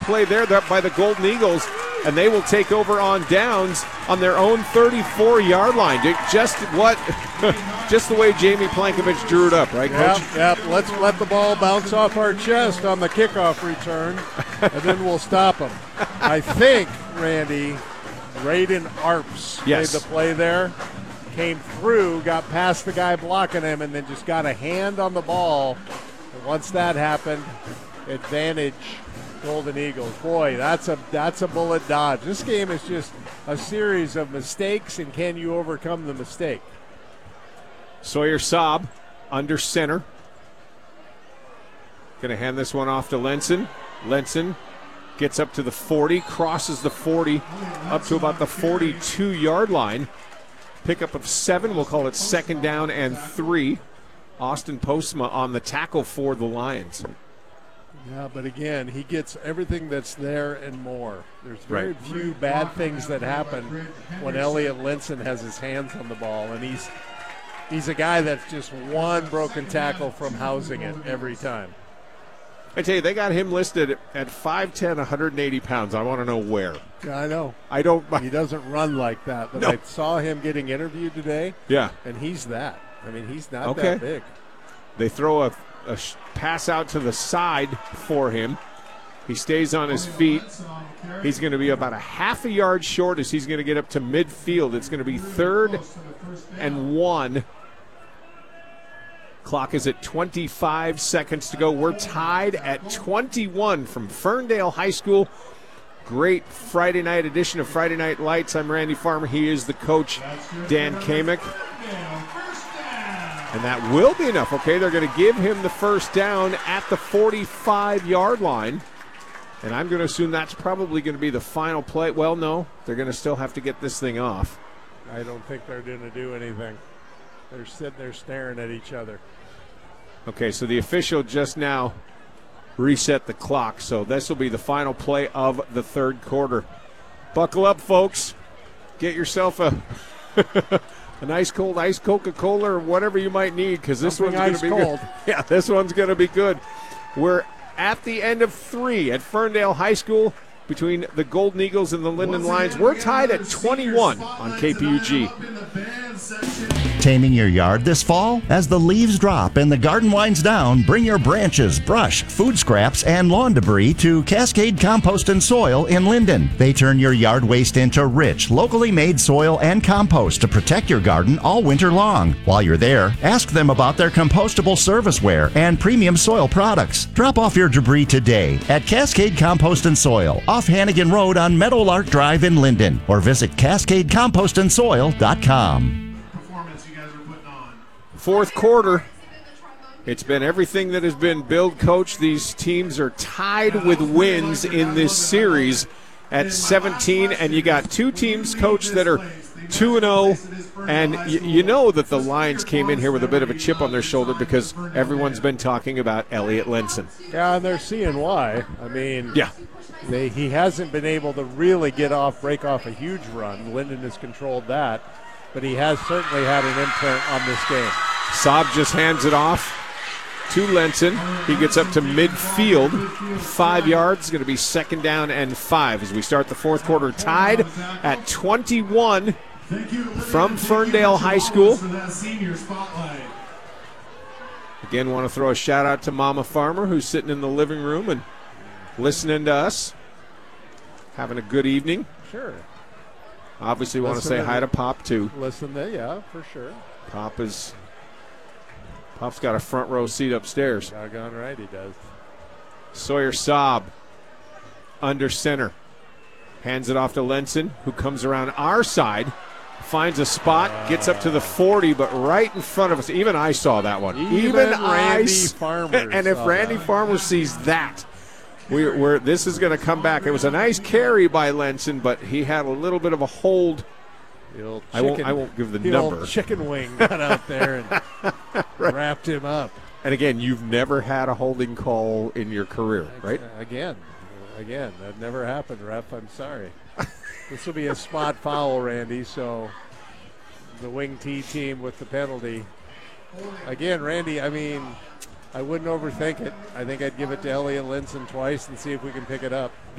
play there by the Golden Eagles, and they will take over on downs on their own 34-yard line. Just the way Jamie Plankovich drew it up, right, Coach? Yep. Let's let the ball bounce off our chest on the kickoff return, and then we'll stop them. I think, Randy, Raiden Arps made the play there, came through, got past the guy blocking him, and then just got a hand on the ball. And once that happened, advantage Golden Eagles. Boy, that's a bullet dodge. This game is just a series of mistakes, and can you overcome the mistake? Sawyer Saab under center. Going to hand this one off to Lenson. Lenson gets up to the 40, crosses the 40, up to about the 42-yard line. Pickup of 7, we'll call it 2nd down and 3. Austin Postma on the tackle for the Lions. Yeah, but again, he gets everything that's there and more. There's very few bad things that happen when Elliot Lenson has his hands on the ball, and he's a guy that's just one broken tackle from housing it every time. I tell you, they got him listed at 5'10", 180 pounds. I want to know where. Yeah, I know. He doesn't run like that, but I saw him getting interviewed today. Yeah. And he's that. I mean, he's not that big. They throw a pass out to the side for him. He stays on his feet. He's going to be about a half a yard short as he's going to get up to midfield. It's going to be 3rd and 1. Clock is at 25 seconds to go. We're tied at 21 from Ferndale High School. Great Friday night edition of Friday Night Lights. I'm Randy Farmer. He is the coach, Dan Kamick. And that will be enough. Okay, they're going to give him the first down at the 45-yard line. And I'm going to assume that's probably going to be the final play. Well, no, they're going to still have to get this thing off. I don't think they're going to do anything. They're sitting there staring at each other. Okay, so the official just now reset the clock. So this will be the final play of the third quarter. Buckle up, folks. Get yourself a nice cold iced Coca-Cola or whatever you might need, because this one's going to be good. Yeah, this one's going to be good. We're at the end of 3 at Ferndale High School between the Golden Eagles and the Linden Lions. We're tied at 21 on KPUG. Taming your yard this fall? As the leaves drop and the garden winds down, bring your branches, brush, food scraps, and lawn debris to Cascade Compost and Soil in Linden. They turn your yard waste into rich, locally made soil and compost to protect your garden all winter long. While you're there, ask them about their compostable serviceware and premium soil products. Drop off your debris today at Cascade Compost and Soil off Hannigan Road on Meadowlark Drive in Linden, or visit CascadeCompostandSoil.com. Fourth quarter, it's been everything that has been billed, Coach. These teams are tied with wins in this series at 17, and you got two teams, Coach, that are 2-0, and you know that the Lions came in here with a bit of a chip on their shoulder because everyone's been talking about Elliot Lenson. Yeah, and they're seeing why. I mean, yeah, he hasn't been able to really break off a huge run. Linden has controlled that, but he has certainly had an imprint on this game. Saab just hands it off to Lenson. He gets up to midfield, 5 yards. Going to be 2nd down and 5 as we start the fourth quarter, tied at 21 from Ferndale High School. Again, want to throw a shout out to Mama Farmer, who's sitting in the living room and listening to us, having a good evening. Sure. Obviously want to say hi to Pop too. Listen there, yeah, for sure. Pop's got a front row seat upstairs. Doggone right he does. Sawyer Saab under center. Hands it off to Lenson, who comes around our side, finds a spot, gets up to the 40, but right in front of us. Even I saw that one. Even Randy Farmer. And if Randy Farmer sees that, this is going to come back. It was a nice carry by Lenson, but he had a little bit of a hold. I won't give the number. Chicken wing got out there and right. Wrapped him up. And again, you've never had a holding call in your career, right? Again, that never happened, ref. I'm sorry. This will be a spot foul, Randy, so the wing T team with the penalty. Again, Randy, I mean, I wouldn't overthink it. I think I'd give it to Elliot Lenson twice and see if we can pick it up.